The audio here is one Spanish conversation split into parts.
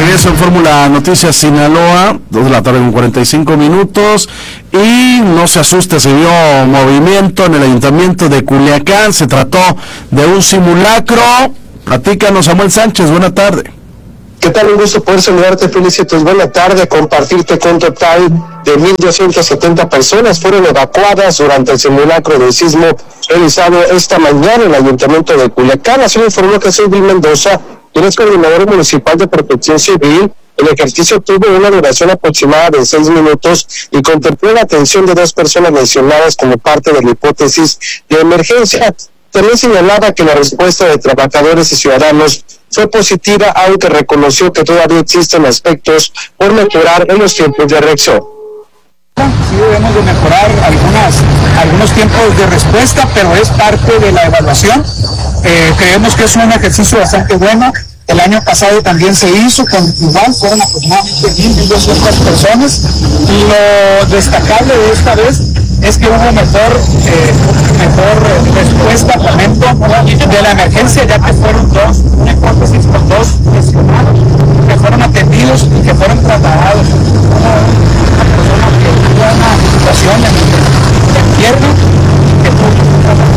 regreso en Fórmula Noticias Sinaloa, 2 de la tarde con 45 minutos, y no se asuste, se vio movimiento en el ayuntamiento de Culiacán, se trató de un simulacro. Platícanos, Samuel Sánchez, buena tarde. ¿Qué tal? Un gusto poder saludarte, Felicitos. Buena tarde, compartirte con total de 1,270 personas fueron evacuadas durante el simulacro del sismo realizado esta mañana en el ayuntamiento de Culiacán. Así lo informó Jesús Vil Mendoza, quien es coordinador municipal de Protección Civil. El ejercicio tuvo una duración aproximada de 6 minutos y contempló la atención de 2 personas lesionadas como parte de la hipótesis de emergencia. También señalaba que la respuesta de trabajadores y ciudadanos fue positiva, aunque reconoció que todavía existen aspectos por mejorar en los tiempos de reacción. Sí debemos de mejorar algunos tiempos de respuesta, pero es parte de la evaluación. Creemos que es un ejercicio bastante bueno. El año pasado también se hizo, fueron aproximadamente 1,200 personas, y lo destacable de esta vez es que hubo mejor respuesta al momento de la emergencia, ya que fueron una hipótesis con 2 lesionados que fueron atendidos y que fueron trasladados. Una persona que tuvo una situación en pierna, que tuvo que tratar.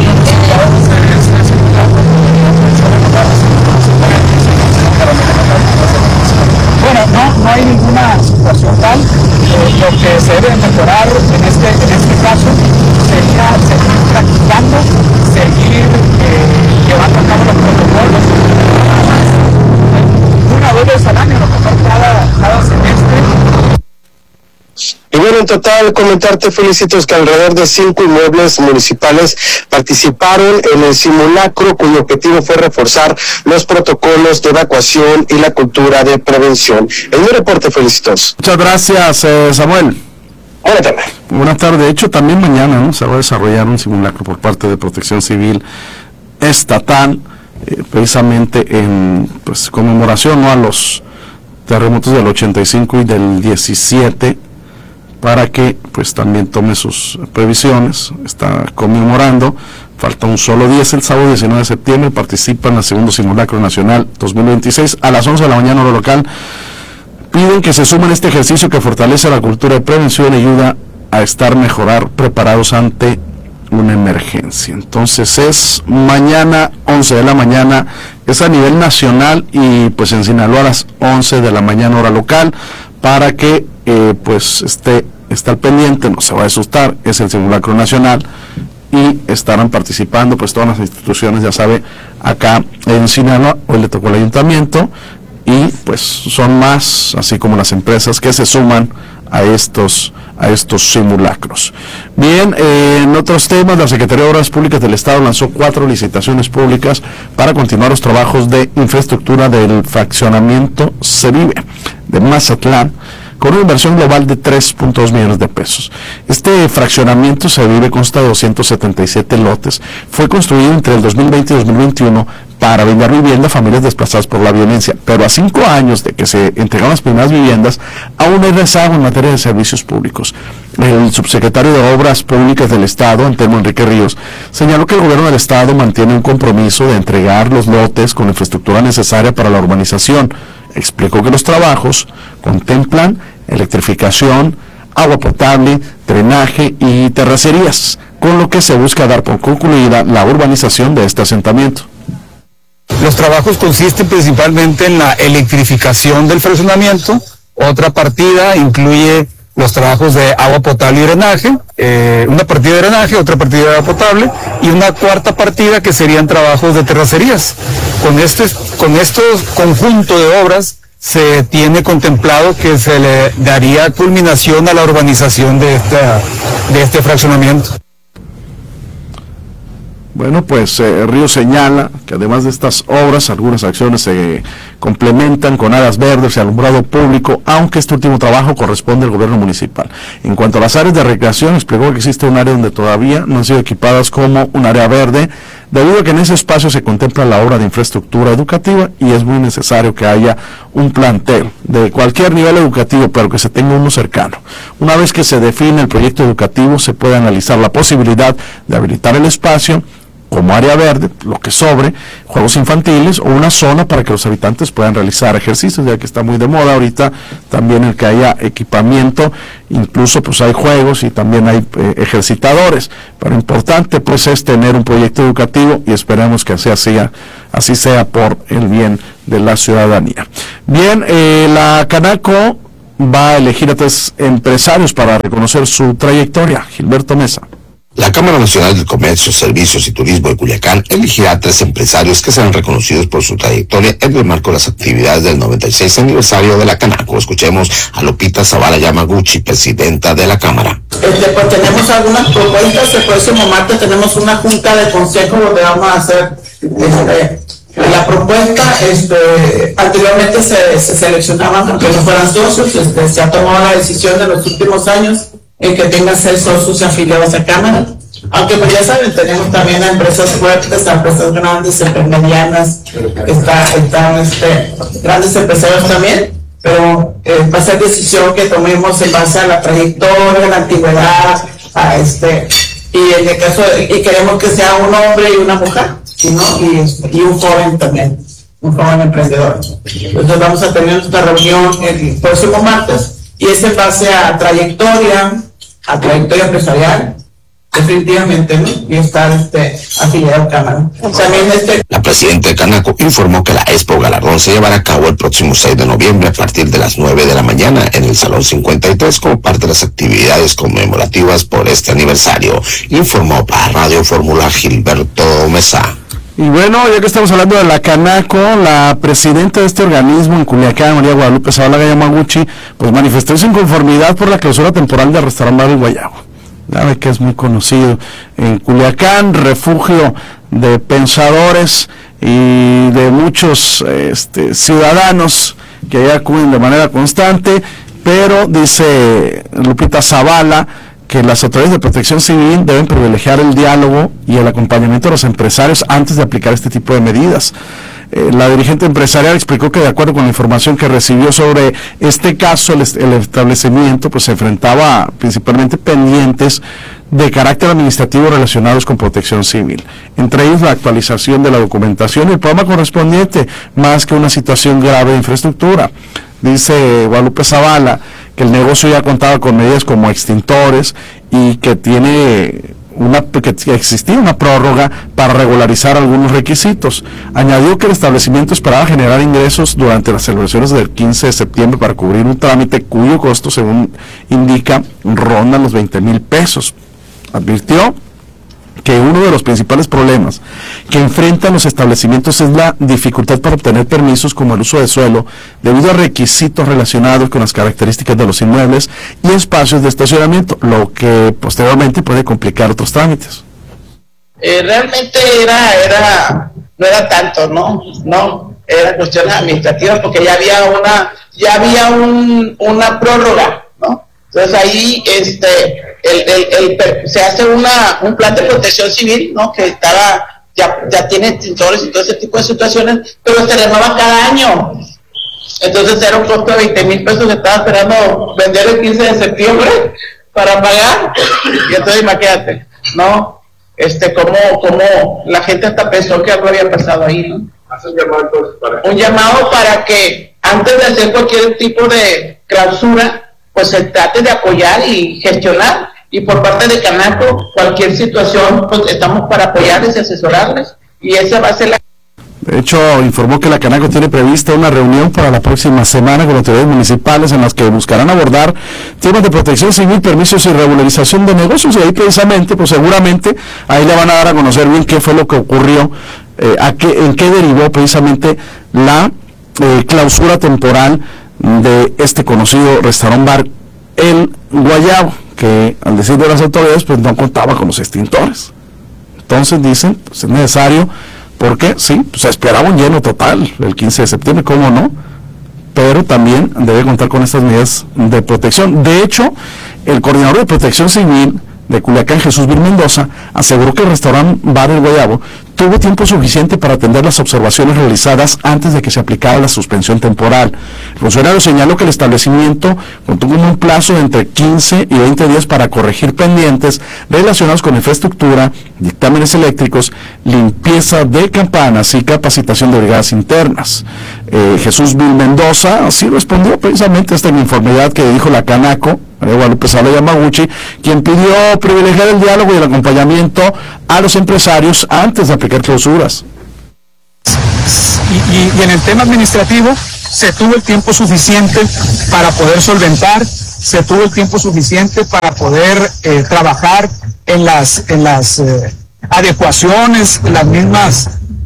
Bueno, no hay ninguna situación tal. Lo que se debe mejorar en este caso sería seguir practicando, seguir llevando a cabo los protocolos una vez al año, a lo mejor cada semestre. Y bueno, en total, comentarte, Felicitos, que alrededor de 5 inmuebles municipales participaron en el simulacro, cuyo objetivo fue reforzar los protocolos de evacuación y la cultura de prevención. Es mi reporte, Felicitos. Muchas gracias, Samuel. Buenas tardes. Buenas tardes. De hecho, también mañana, ¿no?, se va a desarrollar un simulacro por parte de Protección Civil Estatal, precisamente en conmemoración, ¿no?, a los terremotos del 85 y del 17, para que también tome sus previsiones. Está conmemorando, falta un solo día, es el sábado 19 de septiembre, participa en el segundo simulacro nacional 2026 a las 11 de la mañana hora local. Piden que se sumen a este ejercicio que fortalece la cultura de prevención y ayuda a estar preparados ante una emergencia. Entonces es mañana 11 de la mañana, es a nivel nacional, y en Sinaloa a las 11 de la mañana hora local, para que esté al pendiente, no se va a asustar. Es el simulacro nacional y estarán participando todas las instituciones, ya sabe, acá en Sinaloa. Hoy le tocó al ayuntamiento y son más, así como las empresas que se suman a estos simulacros. Bien, en otros temas, la Secretaría de Obras Públicas del Estado lanzó 4 licitaciones públicas para continuar los trabajos de infraestructura del fraccionamiento Se Vive de Mazatlán, con una inversión global de 3.2 millones de pesos. Este fraccionamiento Se Vive consta de 277 lotes. Fue construido entre el 2020 y 2021 para brindar vivienda a familias desplazadas por la violencia, pero a 5 años de que se entregaron las primeras viviendas, aún hay rezago en materia de servicios públicos. El subsecretario de Obras Públicas del Estado, Antelmo Enrique Ríos, señaló que el gobierno del Estado mantiene un compromiso de entregar los lotes con la infraestructura necesaria para la urbanización. Explicó que los trabajos contemplan electrificación, agua potable, drenaje y terracerías, con lo que se busca dar por concluida la urbanización de este asentamiento. Los trabajos consisten principalmente en la electrificación del fraccionamiento. Otra partida incluye los trabajos de agua potable y drenaje, una partida de drenaje, otra partida de agua potable, y una cuarta partida que serían trabajos de terracerías. Con estos conjuntos de obras se tiene contemplado que se le daría culminación a la urbanización de este fraccionamiento. Bueno, Ríos señala que además de estas obras, algunas acciones se complementan con áreas verdes y alumbrado público, aunque este último trabajo corresponde al gobierno municipal. En cuanto a las áreas de recreación, explicó que existe un área donde todavía no han sido equipadas como un área verde, debido a que en ese espacio se contempla la obra de infraestructura educativa y es muy necesario que haya un plantel de cualquier nivel educativo, pero que se tenga uno cercano. Una vez que se define el proyecto educativo, se puede analizar la posibilidad de habilitar el espacio como área verde, lo que sobre, juegos infantiles o una zona para que los habitantes puedan realizar ejercicios, ya que está muy de moda ahorita también el que haya equipamiento, incluso pues hay juegos y también hay ejercitadores, pero importante pues es tener un proyecto educativo y esperemos que así sea por el bien de la ciudadanía. Bien, la Canaco va a elegir a 3 empresarios para reconocer su trayectoria. Gilberto Mesa. La Cámara Nacional del Comercio, Servicios y Turismo de Culiacán elegirá a 3 empresarios que serán reconocidos por su trayectoria en el marco de las actividades del 96 aniversario de la Canaco. Escuchemos a Lupita Zavala Yamaguchi, presidenta de la Cámara. Pues tenemos algunas propuestas. El próximo martes tenemos una junta de consejo donde vamos a hacer la propuesta. Anteriormente se seleccionaban porque no fueran socios. Se ha tomado la decisión de los últimos años en que tengan 6 socios afiliados a Cámara, aunque pues ya saben, tenemos también a empresas fuertes, a empresas grandes, medianas, están grandes empresarios también, pero va a ser decisión que tomemos en base a la trayectoria, la antigüedad, y en el caso y queremos que sea un hombre y una mujer, ¿no? Y un joven también, un joven emprendedor. Entonces vamos a tener nuestra reunión el próximo martes, y es en base a trayectoria empresarial, definitivamente, ¿no? Y estar afiliado a Cámara. También La presidenta de Canaco informó que la Expo Galardón se llevará a cabo el próximo 6 de noviembre a partir de las 9 de la mañana en el Salón 53 como parte de las actividades conmemorativas por este aniversario. Informó para Radio Fórmula Gilberto Mesa. Y bueno, ya que estamos hablando de la Canaco, la presidenta de este organismo en Culiacán, María Guadalupe Zavala Yamaguchi, pues manifestó su inconformidad por la clausura temporal del restaurante Bar El Guayabo. Sabe que es muy conocido en Culiacán, refugio de pensadores y de muchos ciudadanos que allá acuden de manera constante, pero dice Lupita Zavala que las autoridades de protección civil deben privilegiar el diálogo y el acompañamiento de los empresarios antes de aplicar este tipo de medidas. La dirigente empresarial explicó que de acuerdo con la información que recibió sobre este caso, el establecimiento pues se enfrentaba principalmente pendientes de carácter administrativo relacionados con protección civil, entre ellos la actualización de la documentación y el programa correspondiente, más que una situación grave de infraestructura. Dice Guadalupe Zavala que el negocio ya contaba con medidas como extintores y que existía una prórroga para regularizar algunos requisitos. Añadió que el establecimiento esperaba generar ingresos durante las celebraciones del 15 de septiembre para cubrir un trámite cuyo costo, según indica, ronda los 20,000 pesos. Advirtió que uno de los principales problemas que enfrentan los establecimientos es la dificultad para obtener permisos como el uso de suelo debido a requisitos relacionados con las características de los inmuebles y espacios de estacionamiento, lo que posteriormente puede complicar otros trámites. Realmente no era tanto, no era cuestiones administrativas porque ya había una prórroga, ¿no? Entonces ahí se hace un plan de protección civil, ¿no? Que ya tiene extintores y todo ese tipo de situaciones, pero se renueva cada año. Entonces era un costo de 20,000 pesos que estaba esperando vender el 15 de septiembre para pagar. Y entonces imagínate, ¿no? Como la gente hasta pensó que algo había pasado ahí, ¿no? Un llamado para que antes de hacer cualquier tipo de clausura, pues se trate de apoyar y gestionar, y por parte de Canaco, cualquier situación, pues estamos para apoyarles y asesorarles, y esa va a ser la... De hecho, informó que la Canaco tiene prevista una reunión para la próxima semana con autoridades municipales en las que buscarán abordar temas de protección civil, permisos y regularización de negocios, y ahí precisamente, pues seguramente, ahí le van a dar a conocer bien qué fue lo que ocurrió, en qué derivó precisamente la clausura temporal de este conocido restaurante Bar El Guayabo, que al decir de las autoridades pues no contaba con los extintores. Entonces dicen, pues es necesario, porque sí, pues se esperaba un lleno total el 15 de septiembre, ¿cómo no? Pero también debe contar con estas medidas de protección. De hecho, el coordinador de protección civil de Culiacán, Jesús Vir Mendoza, aseguró que el restaurante Bar El Guayabo tuvo tiempo suficiente para atender las observaciones realizadas antes de que se aplicara la suspensión temporal. El funcionario señaló que el establecimiento contó con un plazo de entre 15 y 20 días para corregir pendientes relacionados con infraestructura, dictámenes eléctricos, limpieza de campanas y capacitación de brigadas internas. Jesús Vil Mendoza así respondió precisamente a esta inconformidad que dijo la Canaco, María Guadalupe Sala Yamaguchi, quien pidió privilegiar el diálogo y el acompañamiento a los empresarios antes de aplicar clausuras. Y en el tema administrativo se tuvo el tiempo suficiente para poder solventar, se tuvo el tiempo suficiente para poder trabajar en las adecuaciones, las mismas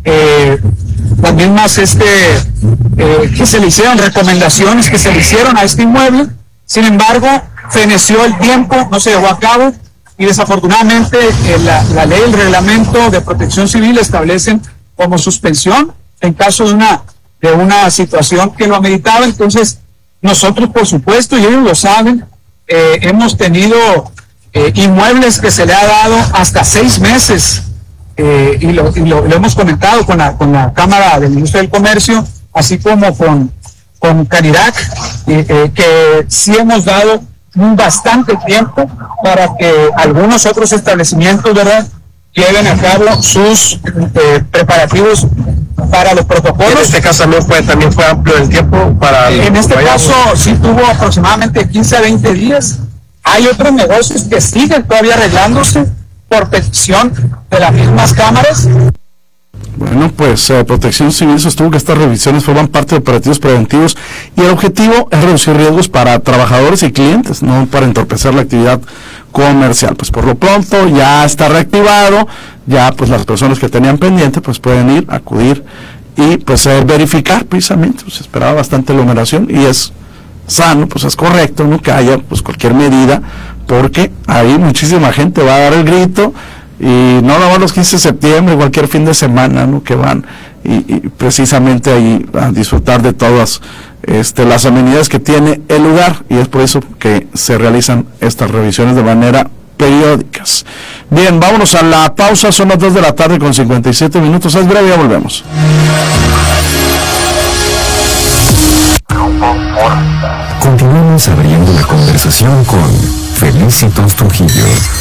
que se le hicieron, recomendaciones que se le hicieron a este inmueble. Sin embargo, feneció el tiempo, no se llevó a cabo, y desafortunadamente la ley, el reglamento de protección civil establecen como suspensión en caso de una situación que lo ameritaba. Entonces, nosotros, por supuesto, y ellos lo saben, hemos tenido inmuebles que se le ha dado hasta 6 meses, y lo hemos comentado con la Cámara del Industria del Comercio, así como con Canirac, que sí hemos dado bastante tiempo para que algunos otros establecimientos, ¿verdad?, lleven a cabo sus preparativos para los protocolos. En este caso también fue amplio el tiempo para... En este caso sí tuvo aproximadamente 15 a 20 días. Hay otros negocios que siguen todavía arreglándose por petición de las mismas cámaras. Bueno, pues Protección Civil sostuvo que estas revisiones forman parte de operativos preventivos y el objetivo es reducir riesgos para trabajadores y clientes, no para entorpecer la actividad comercial. Pues por lo pronto ya está reactivado, ya pues las personas que tenían pendiente pues pueden ir, acudir y pues verificar precisamente. Pues esperaba bastante aglomeración y es sano, pues es correcto, ¿no?, que haya pues cualquier medida, porque ahí muchísima gente va a dar el grito. Y no nada más los 15 de septiembre, cualquier fin de semana, ¿no?, que van y precisamente ahí a disfrutar de todas las amenidades que tiene el lugar, y es por eso que se realizan estas revisiones de manera periódicas. Bien, vámonos a la pausa, son las 2 de la tarde con 57 minutos, es breve, ya volvemos. Continuamos abriendo la conversación con Felicitos Trujillo.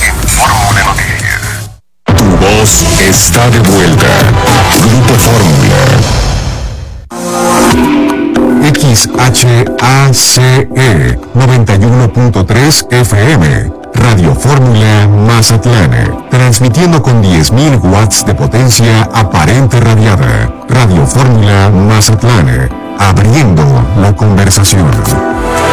Tu voz está de vuelta. Grupo Fórmula. XHACE 91.3 FM. Radio Fórmula Mazatlán. Transmitiendo con 10.000 watts de potencia aparente radiada. Radio Fórmula Mazatlán. Abriendo la conversación.